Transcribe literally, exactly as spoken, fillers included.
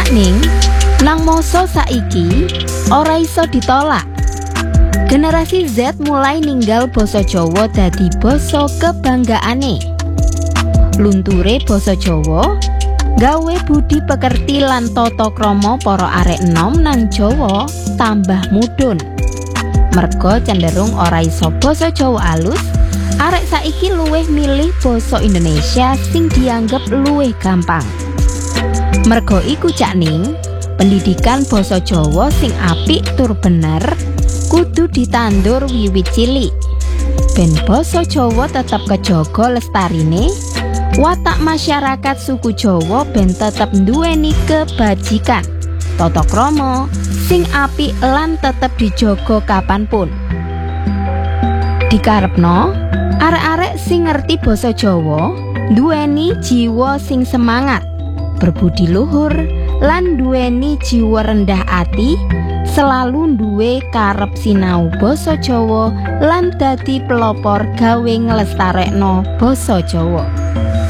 Cakning nang masa saiki ora iso ditolak. Generasi Z mulai ninggal basa Jawa dadi basa kebanggaane. Lunture basa Jawa gawe budi pekerti lan tata krama para arek enom nang Jawa tambah mudhun. Merga cenderung ora iso basa Jawa alus, arek saiki luwih milih basa Indonesia sing dianggep luwih gampang. Merga iku Cakning, pendidikan basa Jawa sing apik tur bener kudu ditandur wiwit cilik. Ben basa Jawa tetep kejaga lestarine, watak masyarakat suku Jawa ben tetep nduweni kebajikan, tata krama sing apik lan tetep dijaga kapanpun. Dikarepno arek-arek sing ngerti basa Jawa nduweni jiwa sing semangat, berbudi luhur lan nduweni jiwa rendah ati, selalu duwe karep sinau basa Jawa lan dadi pelopor gawe nglestarekno basa Jawa.